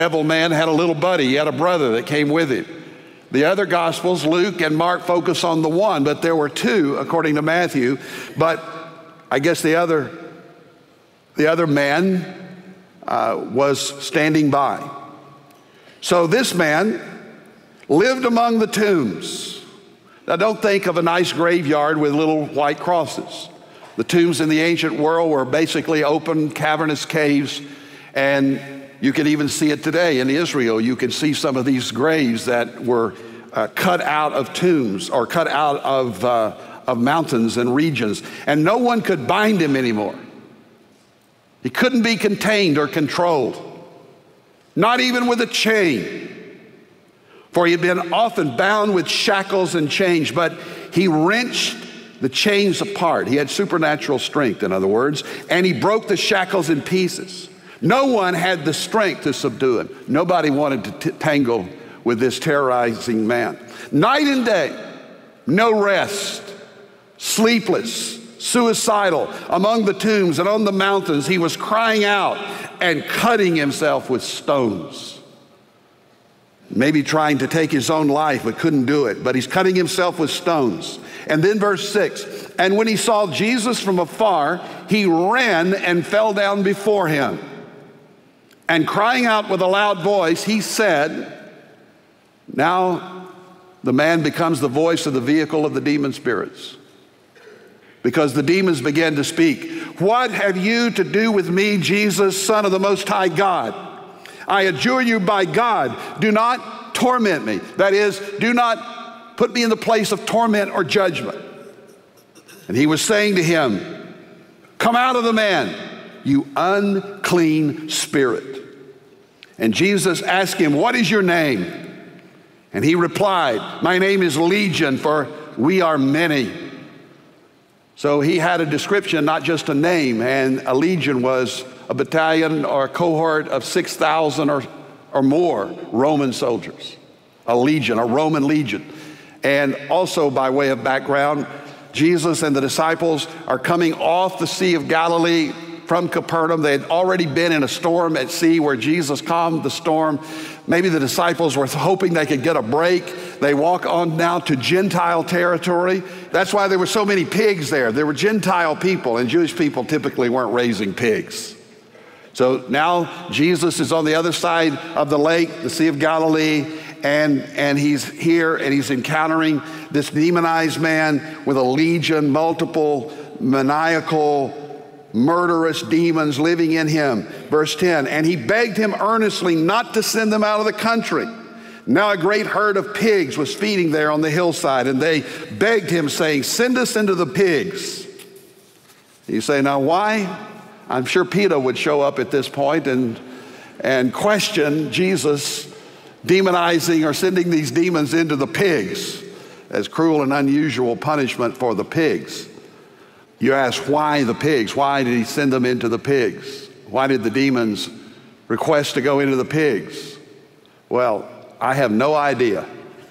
devil man had a little buddy. He had a brother that came with him. The other Gospels, Luke and Mark, focus on the one, but there were two, according to Matthew. But I guess the other man was standing by. So this man lived among the tombs. Now don't think of a nice graveyard with little white crosses. The tombs in the ancient world were basically open, cavernous caves, and you can even see it today in Israel. You can see some of these graves that were cut out of tombs or cut out of mountains and regions, and no one could bind him anymore. He couldn't be contained or controlled, not even with a chain, for he had been often bound with shackles and chains, but he wrenched the chains apart. He had supernatural strength, in other words, and he broke the shackles in pieces. No one had the strength to subdue him. Nobody wanted to tangle with this terrorizing man. Night and day, no rest, sleepless, suicidal, among the tombs and on the mountains, he was crying out and cutting himself with stones. Maybe trying to take his own life, but couldn't do it. But he's cutting himself with stones. And then verse 6, and when he saw Jesus from afar, he ran and fell down before him. And crying out with a loud voice, he said, now the man becomes the voice of the vehicle of the demon spirits, because the demons began to speak. What have you to do with me, Jesus, Son of the Most High God? I adjure you by God, do not torment me. That is, do not put me in the place of torment or judgment. And he was saying to him, come out of the man, you unclean spirit. And Jesus asked him, what is your name? And he replied, my name is Legion, for we are many. So he had a description, not just a name, and a legion was a battalion or a cohort of 6,000 or more Roman soldiers. A legion, a Roman legion. And also, by way of background, Jesus and the disciples are coming off the Sea of Galilee from Capernaum. They had already been in a storm at sea where Jesus calmed the storm. Maybe the disciples were hoping they could get a break. They walk on now to Gentile territory. That's why there were so many pigs there. There were Gentile people, and Jewish people typically weren't raising pigs. So now Jesus is on the other side of the lake, the Sea of Galilee, and he's here and he's encountering this demonized man with a legion, multiple maniacal, murderous demons living in him. Verse 10, and he begged him earnestly not to send them out of the country. Now a great herd of pigs was feeding there on the hillside, and they begged him, saying, send us into the pigs. You say, now why? I'm sure Peter would show up at this point and question Jesus demonizing or sending these demons into the pigs as cruel and unusual punishment for the pigs. You ask, why the pigs? Why did he send them into the pigs? Why did the demons request to go into the pigs? Well, I have no idea.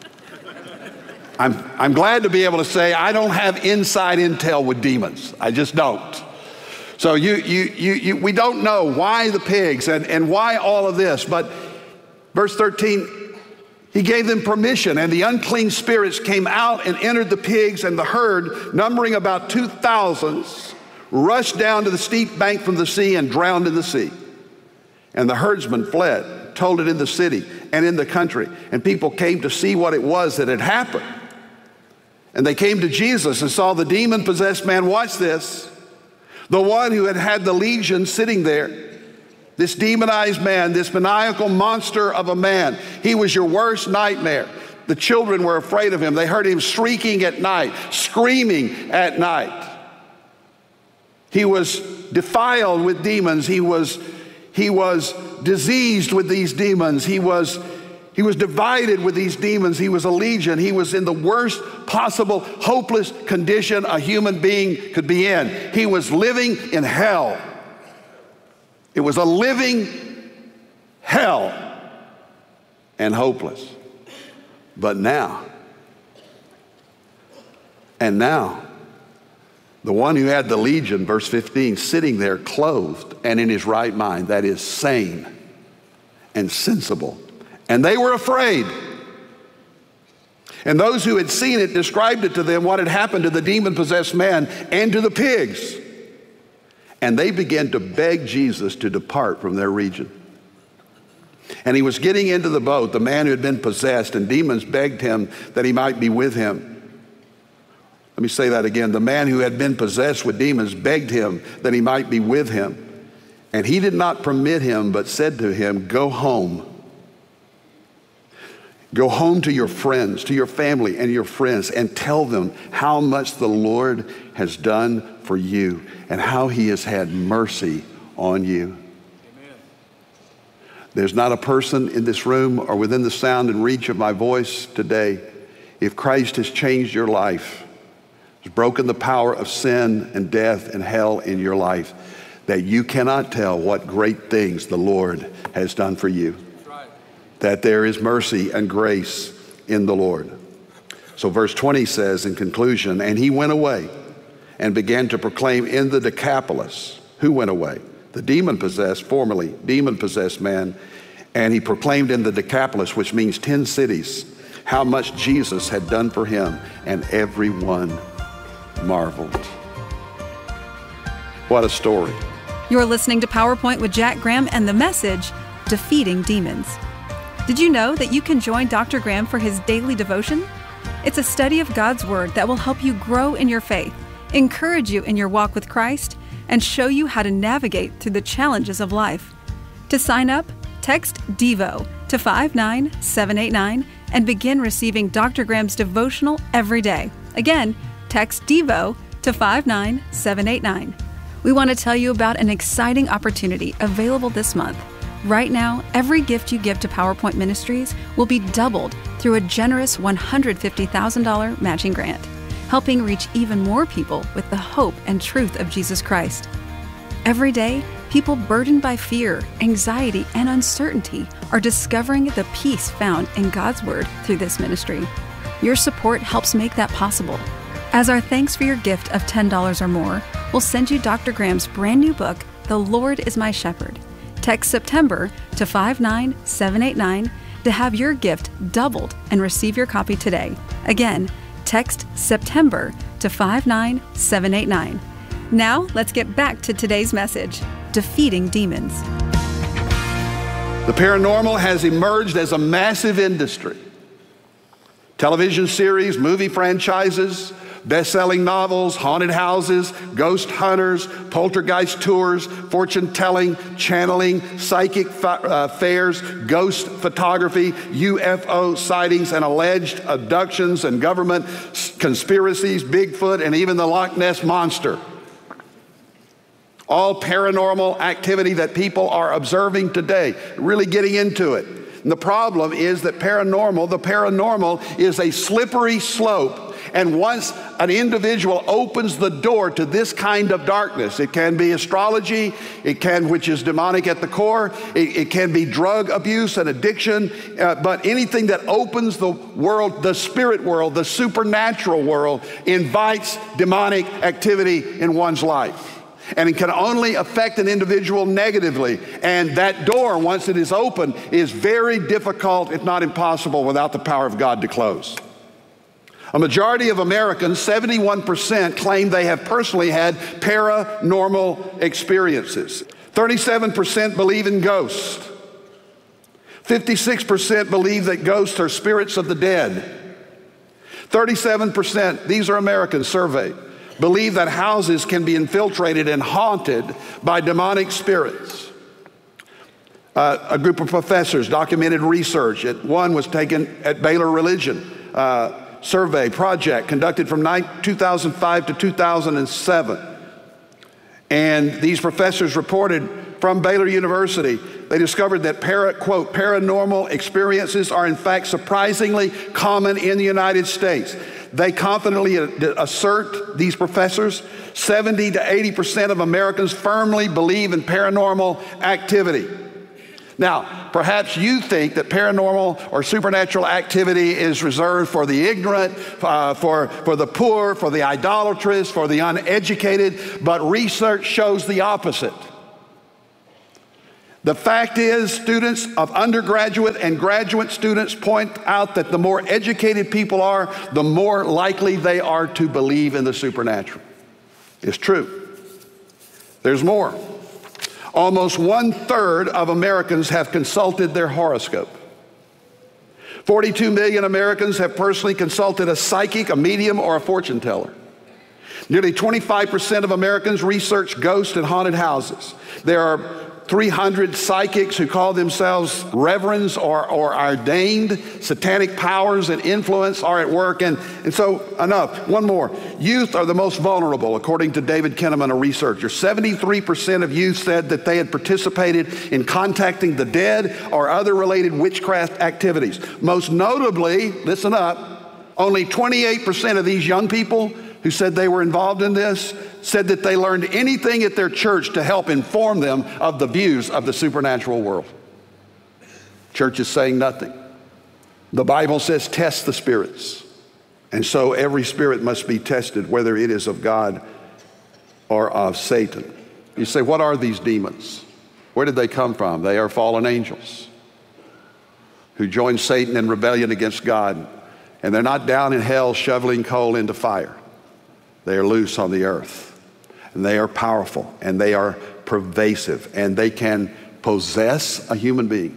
I'm glad to be able to say I don't have inside intel with demons. I just don't. So we don't know why the pigs and why all of this. But verse 13, he gave them permission, and the unclean spirits came out and entered the pigs, and the herd, numbering about 2,000, rushed down to the steep bank from the sea and drowned in the sea. And the herdsmen fled, told it in the city and in the country, and people came to see what it was that had happened. And they came to Jesus and saw the demon-possessed man, watch this, the one who had had the legion sitting there. This demonized man, this maniacal monster of a man, he was your worst nightmare. The children were afraid of him. They heard him shrieking at night, screaming at night. He was defiled with demons. He was diseased with these demons. He was divided with these demons. He was a legion. He was in the worst possible hopeless condition a human being could be in. He was living in hell. It was a living hell and hopeless. But now, the one who had the legion, verse 15, sitting there clothed and in his right mind, that is sane and sensible. And they were afraid. And those who had seen it described it to them what had happened to the demon-possessed man and to the pigs. And they began to beg Jesus to depart from their region. And he was getting into the boat, the man who had been possessed, and demons begged him that he might be with him. Let me say that again. The man who had been possessed with demons begged him that he might be with him. And he did not permit him, but said to him, "Go home. Go home to your friends, to your family and your friends, and tell them how much the Lord has done for you and how he has had mercy on you." Amen. There's not a person in this room or within the sound and reach of my voice today, if Christ has changed your life, has broken the power of sin and death and hell in your life, that you cannot tell what great things the Lord has done for you. That there is mercy and grace in the Lord. So verse 20 says in conclusion, and he went away and began to proclaim in the Decapolis. Who went away? The demon-possessed, formerly demon-possessed man. And he proclaimed in the Decapolis, which means 10 cities, how much Jesus had done for him, and everyone marveled. What a story. You're listening to PowerPoint with Jack Graham and the message, Defeating Demons. Did you know that you can join Dr. Graham for his daily devotion? It's a study of God's Word that will help you grow in your faith, encourage you in your walk with Christ, and show you how to navigate through the challenges of life. To sign up, text DEVO to 59789 and begin receiving Dr. Graham's devotional every day. Again, text DEVO to 59789. We want to tell you about an exciting opportunity available this month. Right now, every gift you give to PowerPoint Ministries will be doubled through a generous $150,000 matching grant, helping reach even more people with the hope and truth of Jesus Christ. Every day, people burdened by fear, anxiety, and uncertainty are discovering the peace found in God's Word through this ministry. Your support helps make that possible. As our thanks for your gift of $10 or more, we'll send you Dr. Graham's brand new book, The Lord is My Shepherd. Text September to 59789 to have your gift doubled and receive your copy today. Again, text September to 59789. Now, let's get back to today's message, Defeating Demons. The paranormal has emerged as a massive industry. Television series, movie franchises, best-selling novels, haunted houses, ghost hunters, poltergeist tours, fortune-telling, channeling, psychic fairs, ghost photography, UFO sightings and alleged abductions and government conspiracies, Bigfoot, and even the Loch Ness Monster. All paranormal activity that people are observing today, really getting into it. And the problem is that the paranormal is a slippery slope. And once an individual opens the door to this kind of darkness, it can be astrology, which is demonic at the core, it can be drug abuse and addiction, but anything that opens the world, the spirit world, the supernatural world, invites demonic activity in one's life. And it can only affect an individual negatively. And that door, once it is open, is very difficult, if not impossible, without the power of God to close. A majority of Americans, 71%, claim they have personally had paranormal experiences. 37% believe in ghosts. 56% believe that ghosts are spirits of the dead. 37%, these are Americans surveyed, believe that houses can be infiltrated and haunted by demonic spirits. A group of professors documented research. One was taken at Baylor Religion survey project conducted from 2005 to 2007. And these professors reported from Baylor University, they discovered that quote, paranormal experiences are in fact surprisingly common in the United States. They confidently assert, these professors, 70 to 80% of Americans firmly believe in paranormal activity. Now, perhaps you think that paranormal or supernatural activity is reserved for the ignorant, for the poor, for the idolatrous, for the uneducated, but research shows the opposite. The fact is, students of undergraduate and graduate students point out that the more educated people are, the more likely they are to believe in the supernatural. It's true. There's more. Almost 1/3 of Americans have consulted their horoscope. 42 million Americans have personally consulted a psychic, a medium, or a fortune teller. Nearly 25% of Americans research ghosts and haunted houses. There are 300 psychics who call themselves reverends or ordained. Satanic powers and influence are at work. And so, enough. One more. Youth are the most vulnerable, according to David Kinnaman, a researcher. 73% of youth said that they had participated in contacting the dead or other related witchcraft activities. Most notably, listen up, only 28% of these young people who said they were involved in this said that they learned anything at their church to help inform them of the views of the supernatural world. Church is saying nothing. The Bible says test the spirits. And so every spirit must be tested, whether it is of God or of Satan. You say, what are these demons? Where did they come from? They are fallen angels who joined Satan in rebellion against God. And they're not down in hell shoveling coal into fire. They are loose on the earth. And they are powerful, and they are pervasive, and they can possess a human being.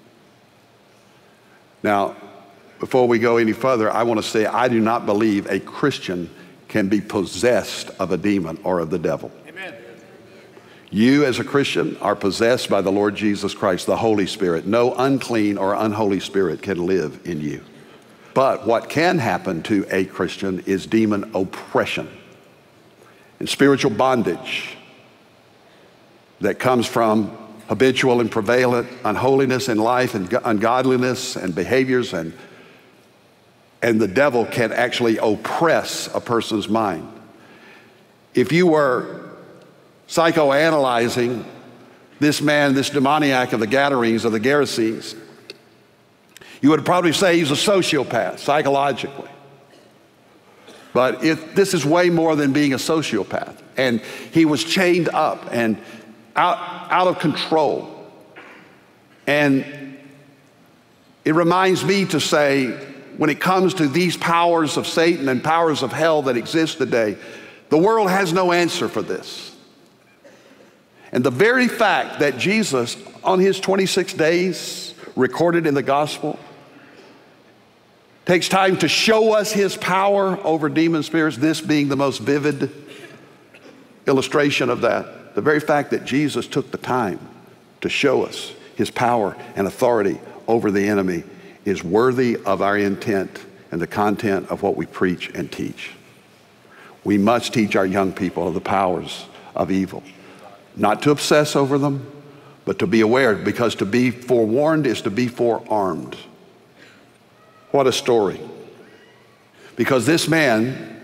Now, before we go any further, I want to say I do not believe a Christian can be possessed of a demon or of the devil. Amen. You as a Christian are possessed by the Lord Jesus Christ, the Holy Spirit. No unclean or unholy spirit can live in you. But what can happen to a Christian is demon oppression and spiritual bondage that comes from habitual and prevalent unholiness in life and ungodliness and behaviors, and the devil can actually oppress a person's mind. If you were psychoanalyzing this man, this demoniac of the Gadarenes, of the Gerasenes, you would probably say he's a sociopath psychologically. But this is way more than being a sociopath. And he was chained up and out of control. And it reminds me to say, when it comes to these powers of Satan and powers of hell that exist today, the world has no answer for this. And the very fact that Jesus, on his 26 days, recorded in the gospel, takes time to show us his power over demon spirits, this being the most vivid illustration of that. The very fact that Jesus took the time to show us his power and authority over the enemy is worthy of our intent and the content of what we preach and teach. We must teach our young people of the powers of evil, not to obsess over them, but to be aware, because to be forewarned is to be forearmed. What a story. Because this man,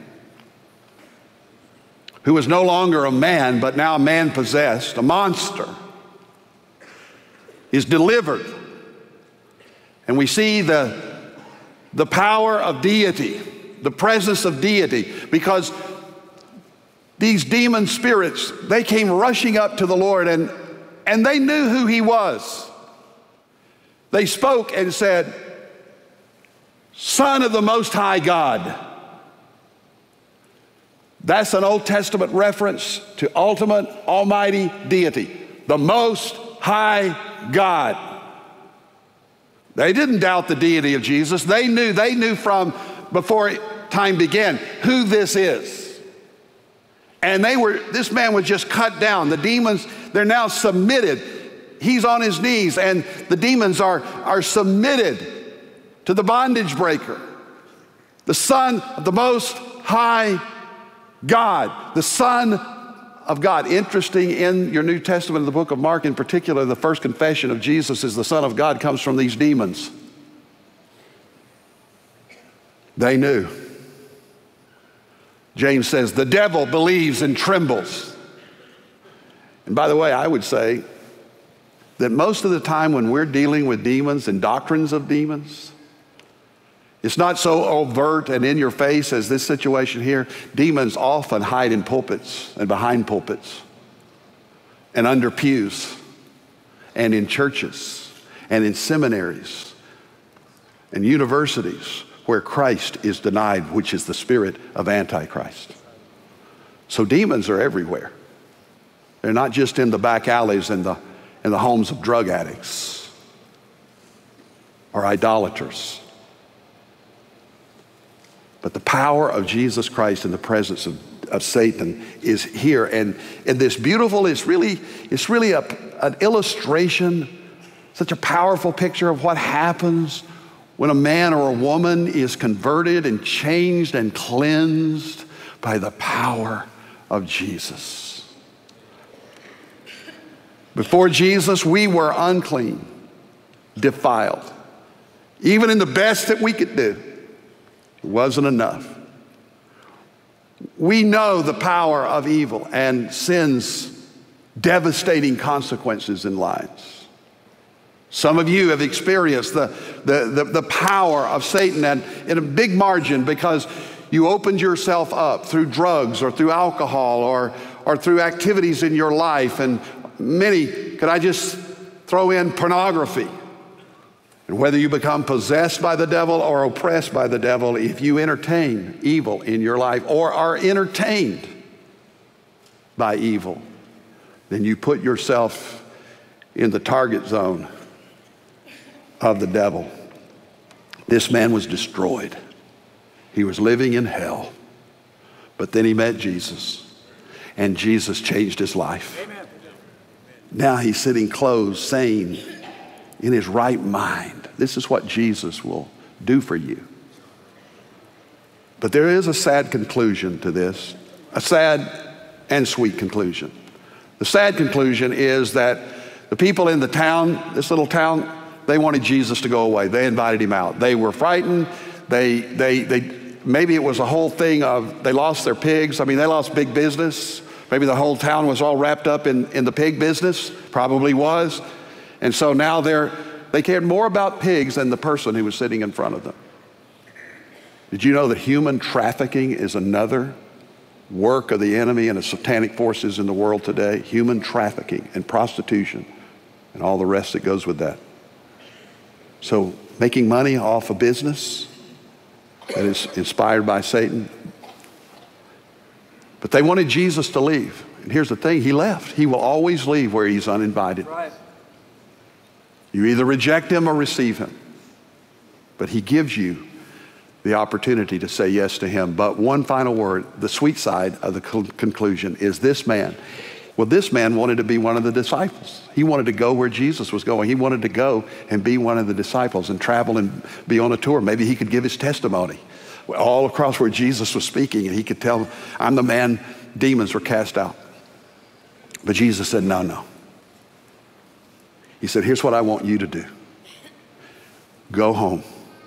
who was no longer a man, but now a man possessed, a monster, is delivered. And we see the power of deity, the presence of deity, because these demon spirits, they came rushing up to the Lord, and they knew who he was. They spoke and said, Son of the Most High God. That's an Old Testament reference to ultimate almighty deity, the Most High God. They didn't doubt the deity of Jesus. They knew from before time began who this is. And this man was just cut down. The demons, they're now submitted. He's on his knees, and the demons are submitted to the bondage breaker, the Son of the Most High God, the Son of God. Interesting, in your New Testament, in the book of Mark in particular, the first confession of Jesus as the Son of God comes from these demons. They knew. James says, the devil believes and trembles. And by the way, I would say that most of the time when we're dealing with demons and doctrines of demons, it's not so overt and in your face as this situation here. Demons often hide in pulpits and behind pulpits and under pews and in churches and in seminaries and universities where Christ is denied, which is the spirit of Antichrist. So demons are everywhere. They're not just in the back alleys and in the homes of drug addicts or idolaters. But the power of Jesus Christ in the presence of Satan is here. And this beautiful, it's really an illustration, such a powerful picture of what happens when a man or a woman is converted and changed and cleansed by the power of Jesus. Before Jesus, we were unclean, defiled. Even in the best that we could do, it wasn't enough. We know the power of evil and sin's devastating consequences in lives. Some of you have experienced the power of Satan and in a big margin because you opened yourself up through drugs or through alcohol or through activities in your life. And many, could I just throw in pornography? And whether you become possessed by the devil or oppressed by the devil, if you entertain evil in your life or are entertained by evil, then you put yourself in the target zone of the devil. This man was destroyed. He was living in hell. But then he met Jesus, and Jesus changed his life. Amen. Now he's sitting clothed, sane, in his right mind. This is what Jesus will do for you. But there is a sad conclusion to this, a sad and sweet conclusion. The sad conclusion is that the people in the town, this little town, they wanted Jesus to go away. They invited him out. They were frightened. Maybe it was a whole thing of they lost their pigs. I mean, they lost big business. Maybe the whole town was all wrapped up in the pig business. Probably was. And so now they cared more about pigs than the person who was sitting in front of them. Did you know that human trafficking is another work of the enemy and the satanic forces in the world today? Human trafficking and prostitution and all the rest that goes with that. So making money off a business that is inspired by Satan. But they wanted Jesus to leave. And here's the thing, he left. He will always leave where he's uninvited. Right. You either reject him or receive him. But he gives you the opportunity to say yes to him. But one final word, the sweet side of the conclusion is this man. Well, this man wanted to be one of the disciples. He wanted to go where Jesus was going. He wanted to go and be one of the disciples and travel and be on a tour. Maybe he could give his testimony all across where Jesus was speaking, and he could tell, I'm the man demons were cast out. But Jesus said, no. He said, here's what I want you to do. Go home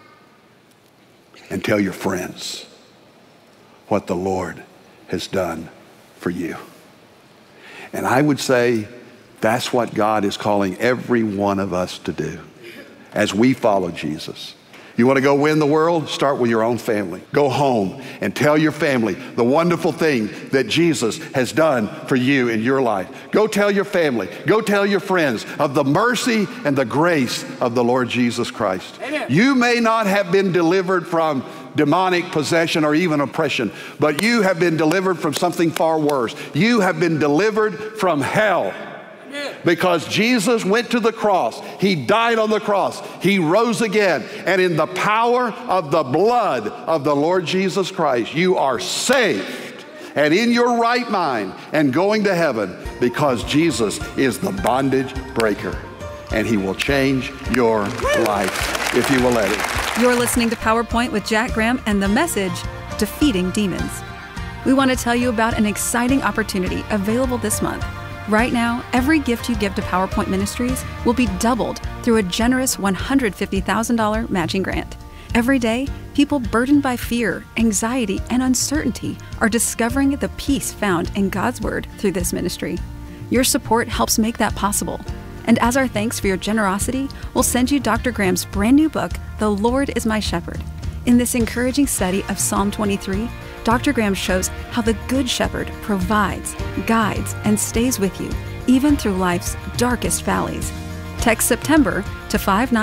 and tell your friends what the Lord has done for you. And I would say that's what God is calling every one of us to do as we follow Jesus. You want to go win the world? Start with your own family. Go home and tell your family the wonderful thing that Jesus has done for you in your life. Go tell your family, go tell your friends of the mercy and the grace of the Lord Jesus Christ. Amen. You may not have been delivered from demonic possession or even oppression, but you have been delivered from something far worse. You have been delivered from hell. Because Jesus went to the cross. He died on the cross. He rose again. And in the power of the blood of the Lord Jesus Christ, you are saved and in your right mind and going to heaven because Jesus is the bondage breaker. And he will change your life if you will let him. You're listening to PowerPoint with Jack Graham and the message, Defeating Demons. We want to tell you about an exciting opportunity available this month. Right now, every gift you give to PowerPoint Ministries will be doubled through a generous $150,000 matching grant. Every day, people burdened by fear, anxiety, and uncertainty are discovering the peace found in God's Word through this ministry. Your support helps make that possible. And as our thanks for your generosity, we'll send you Dr. Graham's brand new book, The Lord is My Shepherd. In this encouraging study of Psalm 23, Dr. Graham shows how the Good Shepherd provides, guides, and stays with you, even through life's darkest valleys. Text September to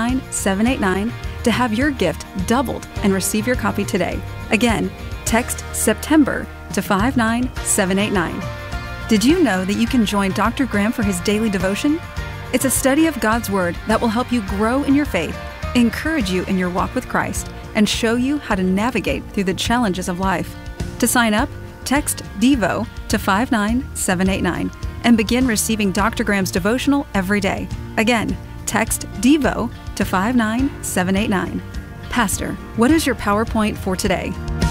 59789 to have your gift doubled and receive your copy today. Again, text September to 59789. Did you know that you can join Dr. Graham for his daily devotion? It's a study of God's Word that will help you grow in your faith, encourage you in your walk with Christ, and show you how to navigate through the challenges of life. To sign up, text DEVO to 59789 and begin receiving Dr. Graham's devotional every day. Again, text DEVO to 59789. Pastor, what is your PowerPoint for today?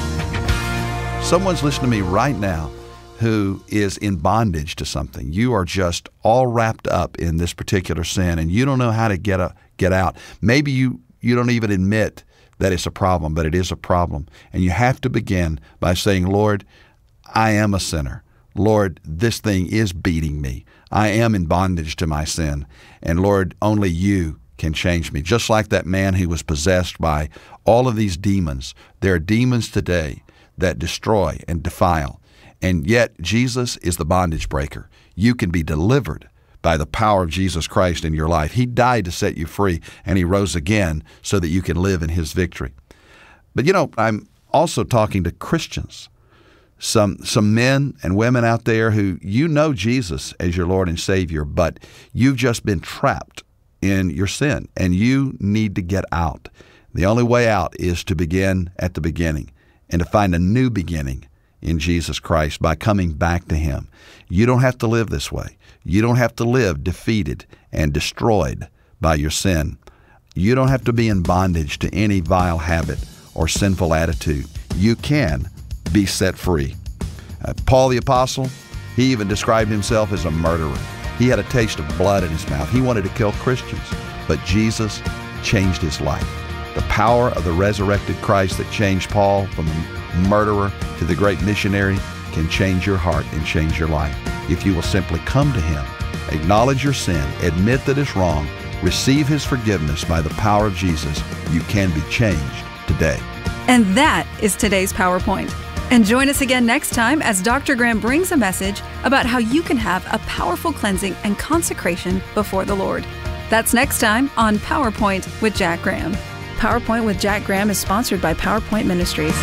Someone's listening to me right now who is in bondage to something. You are just all wrapped up in this particular sin, and you don't know how to get out. Maybe you don't even admit that it's a problem, but it is a problem. And you have to begin by saying, Lord, I am a sinner. Lord, this thing is beating me. I am in bondage to my sin. And Lord, only you can change me. Just like that man who was possessed by all of these demons. There are demons today that destroy and defile. And yet Jesus is the bondage breaker. You can be delivered by the power of Jesus Christ in your life. He died to set you free, and He rose again so that you can live in His victory. But you know, I'm also talking to Christians, some men and women out there who you know Jesus as your Lord and Savior, but you've just been trapped in your sin, and you need to get out. The only way out is to begin at the beginning and to find a new beginning in Jesus Christ by coming back to Him. You don't have to live this way. You don't have to live defeated and destroyed by your sin. You don't have to be in bondage to any vile habit or sinful attitude. You can be set free. Paul the Apostle, he even described himself as a murderer. He had a taste of blood in his mouth. He wanted to kill Christians, but Jesus changed his life. The power of the resurrected Christ that changed Paul from a murderer to the great missionary can change your heart and change your life. If you will simply come to Him, acknowledge your sin, admit that it's wrong, receive His forgiveness by the power of Jesus, you can be changed today. And that is today's PowerPoint. And join us again next time as Dr. Graham brings a message about how you can have a powerful cleansing and consecration before the Lord. That's next time on PowerPoint with Jack Graham. PowerPoint with Jack Graham is sponsored by PowerPoint Ministries.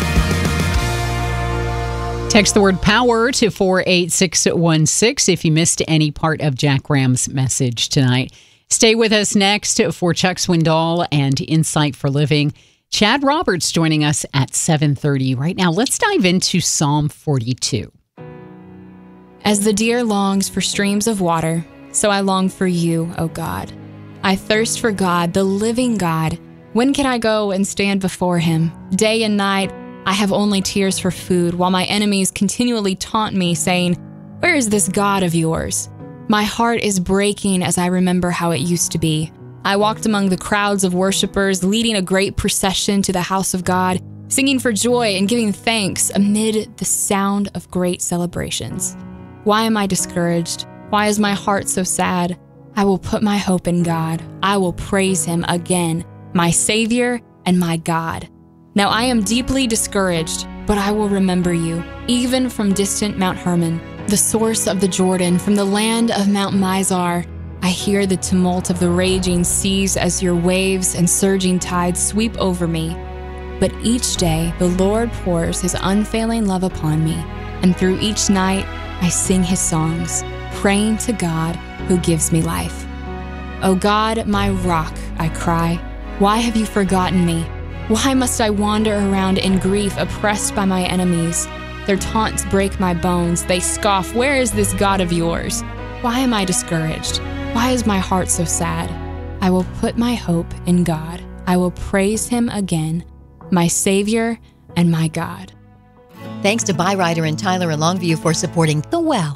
Text the word POWER to 48616 if you missed any part of Jack Graham's message tonight. Stay with us next for Chuck Swindoll and Insight for Living. Chad Roberts joining us at 7:30. Right now, let's dive into Psalm 42. As the deer longs for streams of water, so I long for you, O God. I thirst for God, the living God. When can I go and stand before Him? Day and night, I have only tears for food, while my enemies continually taunt me, saying, "Where is this God of yours?" My heart is breaking as I remember how it used to be. I walked among the crowds of worshipers, leading a great procession to the house of God, singing for joy and giving thanks amid the sound of great celebrations. Why am I discouraged? Why is my heart so sad? I will put my hope in God. I will praise Him again, my Savior and my God. Now I am deeply discouraged, but I will remember you, even from distant Mount Hermon, the source of the Jordan, from the land of Mount Mizar. I hear the tumult of the raging seas as your waves and surging tides sweep over me. But each day the Lord pours His unfailing love upon me, and through each night I sing His songs, praying to God who gives me life. O God, my rock, I cry, why have you forgotten me? Why must I wander around in grief, oppressed by my enemies? Their taunts break my bones. They scoff, "Where is this God of yours?" Why am I discouraged? Why is my heart so sad? I will put my hope in God. I will praise Him again, my Savior and my God. Thanks to Byrider and Tyler in Longview for supporting The Well.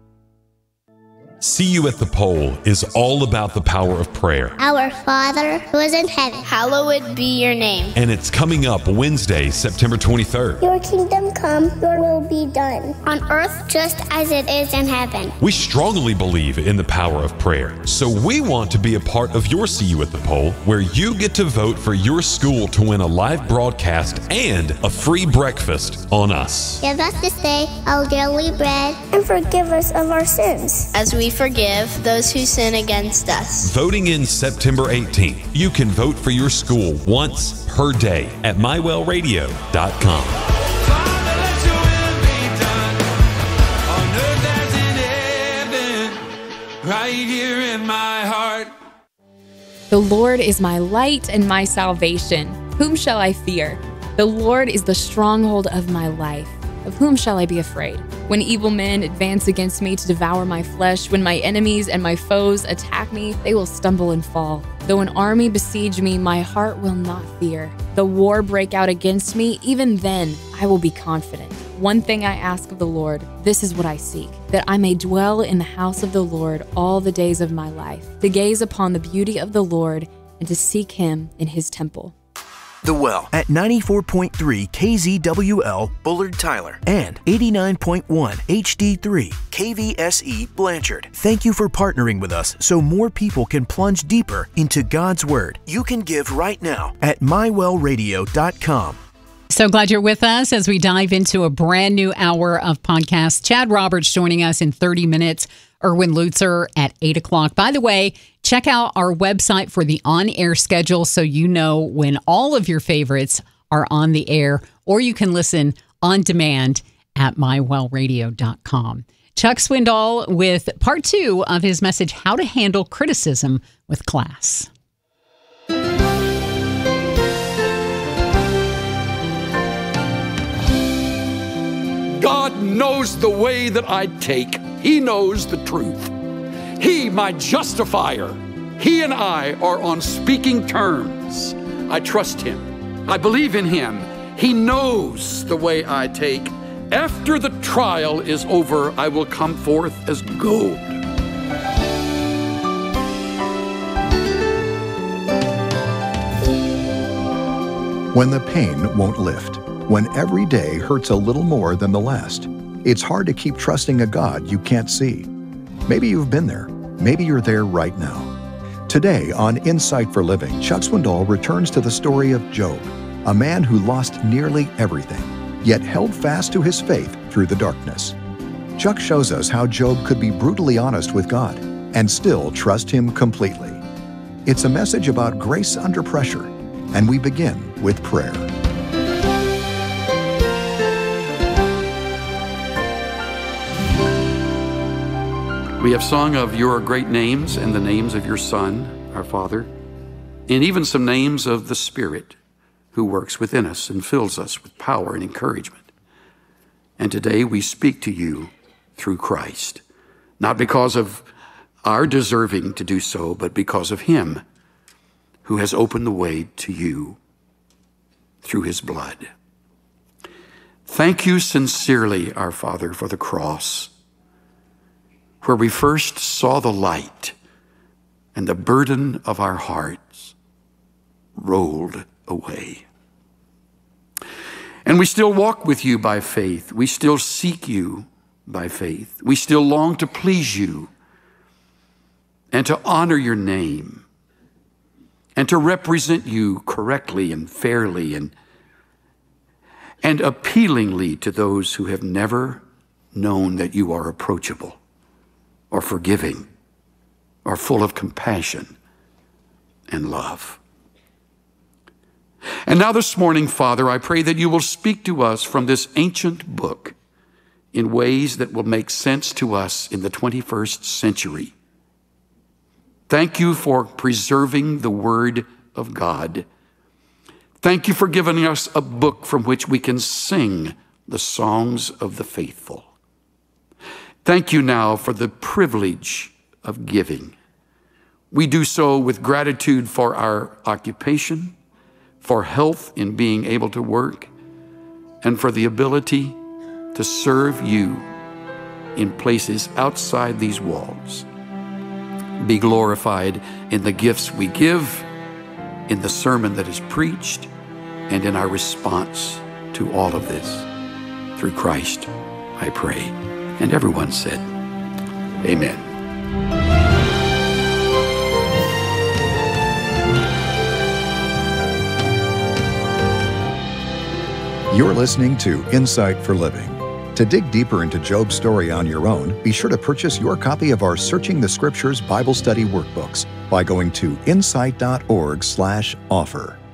See You at the Pole is all about the power of prayer. Our Father who is in heaven, hallowed be your name. And it's coming up Wednesday, September 23rd. Your kingdom come, your will be done, on earth just as it is in heaven. We strongly believe in the power of prayer, so we want to be a part of your See You at the Pole, where you get to vote for your school to win a live broadcast and a free breakfast on us. Give us this day our daily bread, and forgive us of our sins, as we forgive those who sin against us. Voting in September 18th. You can vote for your school once per day at mywellradio.com. Right here in my heart. The Lord is my light and my salvation. Whom shall I fear? The Lord is the stronghold of my life. Of whom shall I be afraid? When evil men advance against me to devour my flesh, when my enemies and my foes attack me, they will stumble and fall. Though an army besiege me, my heart will not fear. Though war break out against me, even then I will be confident. One thing I ask of the Lord, this is what I seek, that I may dwell in the house of the Lord all the days of my life, to gaze upon the beauty of the Lord and to seek him in his temple. The Well at 94.3 KZWL Bullard Tyler and 89.1 HD3 KVSE Blanchard. Thank you for partnering with us so more people can plunge deeper into God's Word. You can give right now at mywellradio.com. So glad you're with us as we dive into a brand new hour of podcast. Chad Roberts joining us in 30 minutes. Erwin Lutzer at 8 o'clock. By the way, check out our website for the on-air schedule so you know when all of your favorites are on the air, or you can listen on demand at mywellradio.com. Chuck Swindoll with part 2 of his message, How to Handle Criticism with Class. God knows the way that I take. He knows the truth. He, my justifier, he and I are on speaking terms. I trust him. I believe in him. He knows the way I take. After the trial is over, I will come forth as gold. When the pain won't lift, when every day hurts a little more than the last, it's hard to keep trusting a God you can't see. Maybe you've been there. Maybe you're there right now. Today on Insight for Living, Chuck Swindoll returns to the story of Job, a man who lost nearly everything, yet held fast to his faith through the darkness. Chuck shows us how Job could be brutally honest with God and still trust him completely. It's a message about grace under pressure, and we begin with prayer. We have sung of your great names and the names of your Son, our Father, and even some names of the Spirit who works within us and fills us with power and encouragement. And today we speak to you through Christ, not because of our deserving to do so, but because of him who has opened the way to you through his blood. Thank you sincerely, our Father, for the cross, where we first saw the light and the burden of our hearts rolled away. And we still walk with you by faith. We still seek you by faith. We still long to please you and to honor your name and to represent you correctly and fairly and appealingly to those who have never known that you are approachable or forgiving or full of compassion and love. And now this morning, Father, I pray that you will speak to us from this ancient book in ways that will make sense to us in the 21st century. Thank you for preserving the Word of God. Thank you for giving us a book from which we can sing the songs of the faithful. Thank you now for the privilege of giving. We do so with gratitude for our occupation, for health in being able to work, and for the ability to serve you in places outside these walls. Be glorified in the gifts we give, in the sermon that is preached, and in our response to all of this. Through Christ, I pray. And everyone said, amen. You're listening to Insight for Living. To dig deeper into Job's story on your own, be sure to purchase your copy of our Searching the Scriptures Bible Study Workbooks by going to insight.org/offer.